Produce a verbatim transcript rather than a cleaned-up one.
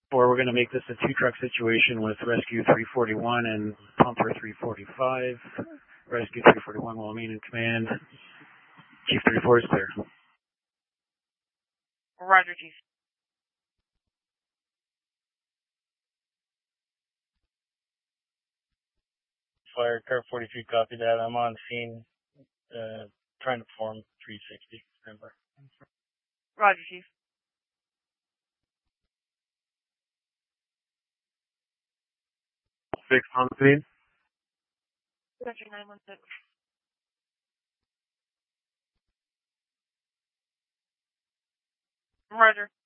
Or we're going to make this a two-truck situation with Rescue three forty-one and Pumper three forty-five. Rescue three forty-one will remain in command. Chief three four is clear. Roger, Chief. Fire, car forty-three, copy that. I'm on scene, uh, trying to perform three sixty. Remember. Roger, Chief. Six on the scene. Roger, nine one six. Roger.